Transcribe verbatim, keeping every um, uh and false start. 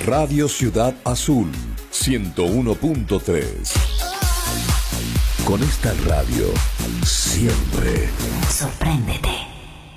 Radio Ciudad Azul, ciento uno punto tres. Con esta radio, siempre sorpréndete.